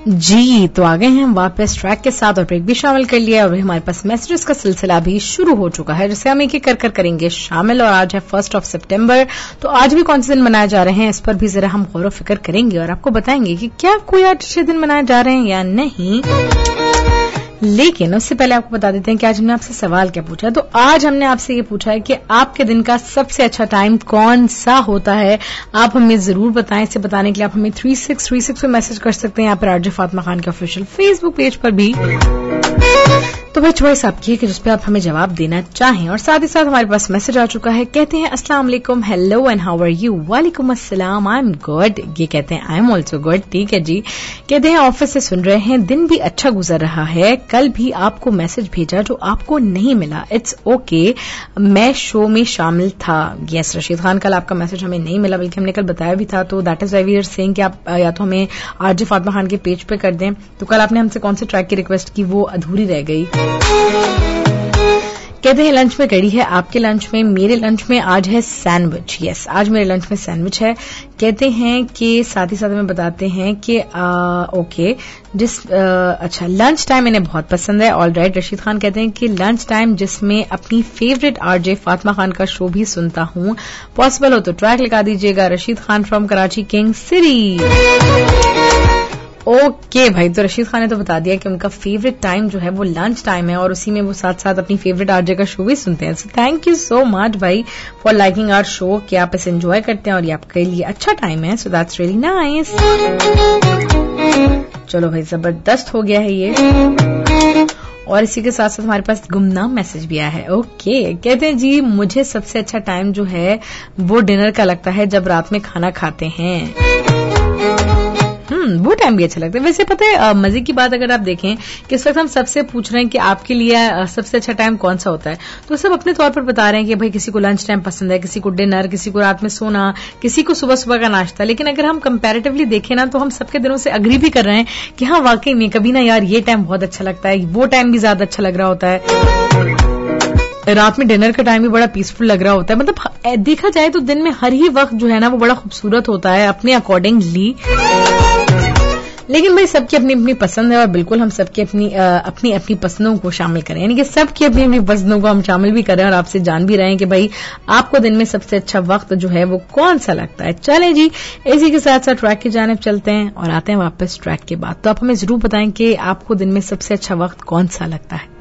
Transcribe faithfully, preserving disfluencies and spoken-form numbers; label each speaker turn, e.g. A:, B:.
A: जी, तो आ गए हैं वापस ट्रैक के साथ और ब्रेक भी शामिल कर लिया और हमारे पास मैसेजेस का सिलसिला भी शुरू हो चुका है, जिसे हम एक एक कर कर करेंगे शामिल। और आज है फर्स्ट ऑफ सितंबर, तो आज भी कौन से दिन मनाए जा रहे हैं इस पर भी जरा हम गौर फिक्र करेंगे और आपको बताएंगे कि क्या कोई आज अच्छे दिन मनाए जा रहे हैं या नहीं। लेकिन उससे पहले आपको बता देते हैं कि आज हमने आपसे सवाल क्या पूछा। तो आज हमने आपसे ये पूछा है कि आपके दिन का सबसे अच्छा टाइम कौन सा होता है। आप हमें जरूर बताएं। इसे बताने के लिए आप हमें थ्री सिक्स थ्री सिक्स पे मैसेज कर सकते हैं, यहाँ पर आरजे फातिमा खान के ऑफिशियल फेसबुक पेज पर भी। तो भाई चॉइस आपकी है कि जिस पे आप हमें जवाब देना चाहें। और साथ ही साथ हमारे पास मैसेज आ चुका है, कहते हैं अस्सलाम वालेकुम, hello and how are you. वालेकुम अस्सलाम, आई एम गुड। ये कहते हैं आई एम ऑल्सो गुड। ठीक है जी। कहते हैं ऑफिस से सुन रहे हैं, दिन भी अच्छा गुजर रहा है। कल भी आपको मैसेज भेजा जो आपको नहीं मिला, इट्स ओके okay, मैं शो में शामिल था। यस रशीद खान, कल आपका मैसेज हमें नहीं मिला, बल्कि हमने कल बताया भी था। तो that is why we are saying कि आप या तो हमें आरजे फातिमा खान के पेज पे कर दें। तो कल आपने हमसे कौन से ट्रैक की रिक्वेस्ट की, वो अधूरी रह गई। कहते हैं लंच में कड़ी है, आपके लंच में। मेरे लंच में आज है सैंडविच। यस, आज मेरे लंच में सैंडविच है। कहते हैं कि साथ ही साथ हमें बताते हैं कि आ, ओके जिस आ, अच्छा लंच टाइम इन्हें बहुत पसंद है। All right. रशीद खान कहते हैं कि लंच टाइम जिसमें अपनी फेवरेट आरजे फातिमा खान का शो भी सुनता हूं, पॉसिबल हो तो ट्रैक लगा दीजिएगा। Rashid Khan from Karachi king city. Okay okay, भाई, तो रशीद खान ने तो बता दिया कि उनका फेवरेट टाइम जो है वो लंच टाइम है और उसी में वो साथ साथ अपनी फेवरेट आरजे का शो भी सुनते हैं। So thank you so much भाई फॉर लाइकिंग आवर शो, कि आप इसे एंजॉय करते हैं और ये आपके लिए अच्छा टाइम है। So that's really nice. चलो भाई, जबरदस्त हो गया है ये। और इसी के साथ साथ हमारे पास गुमनाम मैसेज भी आया है। ओके okay, कहते हैं जी मुझे सबसे अच्छा टाइम जो है वो डिनर का लगता है, जब रात में खाना खाते हैं। हम्म वो टाइम भी अच्छा लगता है। वैसे पता है मजे की बात, अगर आप देखें कि इस वक्त हम सबसे पूछ रहे हैं कि आपके लिए सबसे अच्छा टाइम कौन सा होता है, तो सब अपने तौर पर बता रहे हैं कि भाई किसी को लंच टाइम पसंद है, किसी को डिनर, किसी को रात में सोना, किसी को सुबह सुबह का नाश्ता। लेकिन अगर हम कंपैरेटिवली देखें ना, तो हम सबके दिनों से अग्री भी कर रहे हैं कि हाँ वाकई में कभी ना यार ये टाइम बहुत अच्छा लगता है, वो टाइम भी ज्यादा अच्छा लग रहा होता है। रात में डिनर का टाइम भी बड़ा पीसफुल लग रहा होता है। मतलब देखा जाए तो दिन में हर ही वक्त जो है ना वो बड़ा खूबसूरत होता है अपने अकॉर्डिंगली। लेकिन भाई सबकी अपनी अपनी पसंद है और बिल्कुल हम सबकी अपनी आ, अपनी अपनी पसंदों को शामिल करें, यानी कि सबकी अपनी अपनी पसंदों को हम शामिल भी करें और आपसे जान भी रहे हैं कि भाई आपको दिन में सबसे अच्छा वक्त जो है वो कौन सा लगता है। चलें जी, इसी के साथ साथ ट्रैक की जानिब चलते हैं और आते हैं वापस ट्रैक के बाद। तो आप हमें जरूर बताएं कि आपको दिन में सबसे अच्छा वक्त कौन सा लगता है।